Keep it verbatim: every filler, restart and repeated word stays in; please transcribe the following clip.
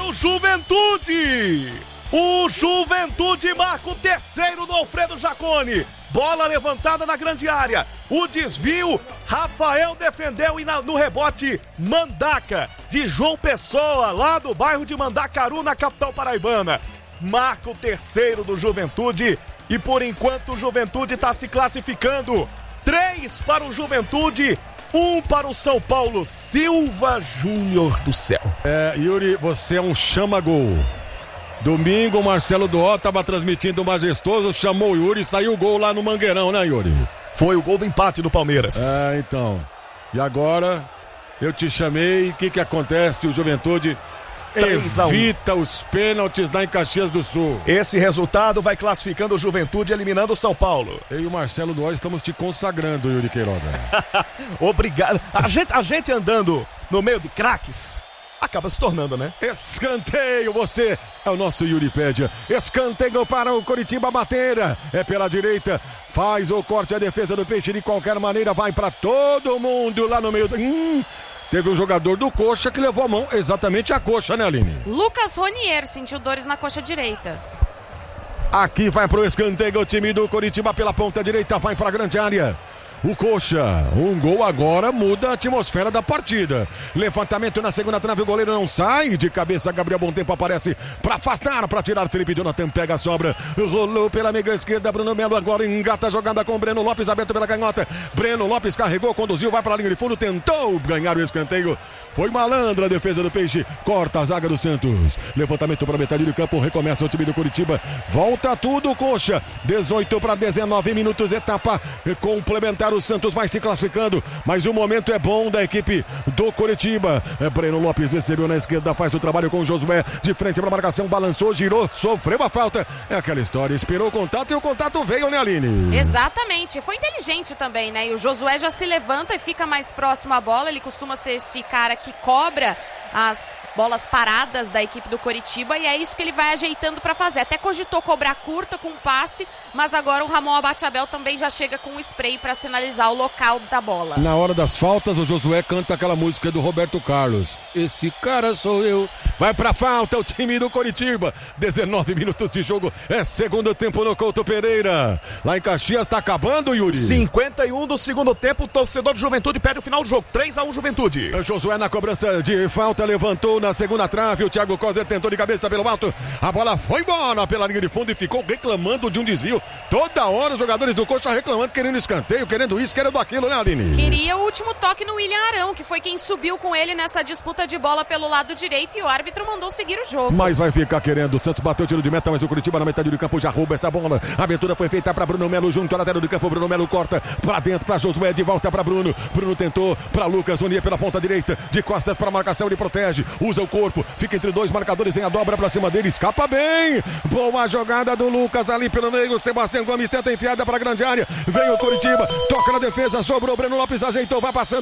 do Juventude. O Juventude marca o terceiro do Alfredo Jaconi. Bola levantada na grande área. O desvio, Rafael defendeu e na, no rebote, Mandaca, de João Pessoa, lá do bairro de Mandacaru, na capital paraibana. Marca o terceiro do Juventude e por enquanto o Juventude está se classificando. Três para o Juventude, um para o São Paulo. Silva Júnior do céu. É, Yuri, você é um chama-gol. Domingo, o Marcelo Doó estava transmitindo o Majestoso, chamou o Yuri e saiu o gol lá no Mangueirão, né, Yuri? Foi o gol do empate do Palmeiras. É, então. E agora, eu te chamei, o que que acontece? O Juventude evita os pênaltis lá em Caxias do Sul. Esse resultado vai classificando o Juventude, eliminando o São Paulo. Eu e o Marcelo Doó estamos te consagrando, Yuri Queiroga. Obrigado. A gente, a gente andando no meio de craques acaba se tornando, né? Escanteio, você é o nosso Yuripédia. Escanteio para o Coritiba bater. É pela direita, faz o corte, a defesa do Peixe de qualquer maneira, vai para todo mundo lá no meio do... Hum, teve um jogador do Coxa que levou a mão exatamente a coxa, né, Aline? Lucas Ronier sentiu dores na coxa direita. Aqui vai pro escanteio o time do Coritiba pela ponta direita, vai para a grande área. O Coxa, um gol agora muda a atmosfera da partida. Levantamento na segunda trave, o goleiro não sai. De cabeça, Gabriel Bom Tempo aparece para afastar, para tirar. Felipe Jonathan pega a sobra. Rolou pela meia esquerda, Bruno Melo agora engata a jogada com Breno Lopes, aberto pela canhota. Breno Lopes carregou, conduziu, vai para a linha de fundo, tentou ganhar o escanteio. Foi malandra a defesa do Peixe, corta a zaga do Santos. Levantamento para metade do campo, recomeça o time do Coritiba. Volta tudo, Coxa. dezoito para dezenove minutos, etapa complementar. O Santos vai se classificando, mas o momento é bom da equipe do Coritiba. É, Breno Lopes recebeu na esquerda, faz o trabalho com o Josué, de frente para a marcação, balançou, girou, sofreu a falta. É aquela história, esperou o contato e o contato veio, né, Aline? Exatamente, foi inteligente também, né? E o Josué já se levanta e fica mais próximo à bola, ele costuma ser esse cara que cobra as bolas paradas da equipe do Coritiba e é isso que ele vai ajeitando para fazer. Até cogitou cobrar curta com passe, mas agora o Ramon Abateabel também já chega com um spray para sinalizar o local da bola. Na hora das faltas, o Josué canta aquela música do Roberto Carlos. Esse cara sou eu. Vai pra falta o time do Coritiba. dezenove minutos de jogo. É segundo tempo no Couto Pereira. Lá em Caxias tá acabando, Yuri. cinquenta e um do segundo tempo. O torcedor de Juventude pede o final do jogo. três a um Juventude. O Josué na cobrança de falta levantou na segunda trave. O Thiago Coser tentou de cabeça pelo alto. A bola foi embora pela linha de fundo e ficou reclamando de um desvio. Toda hora os jogadores do Coxa reclamando, querendo escanteio, querendo isso, querendo aquilo, né, Aline? Queria o último toque no William Arão, que foi quem subiu com ele nessa disputa de bola pelo lado direito e o árbitro mandou seguir o jogo. Mas vai ficar querendo. O Santos bateu o tiro de meta, mas o Curitiba na metade do campo já rouba essa bola. A abertura foi feita para Bruno Melo junto à lateral do campo. Bruno Melo corta para dentro para Josué, de volta para Bruno. Bruno tentou para Lucas Ronier pela ponta direita, de costas para marcação, ele protege, usa o corpo, fica entre dois marcadores em a dobra para cima dele, escapa bem. Boa jogada do Lucas ali pelo meio. Sebastião Gomes tenta enfiada para a grande área. Vem o Coritiba, toca na defesa, sobrou Breno Lopes, ajeitou, vai passando.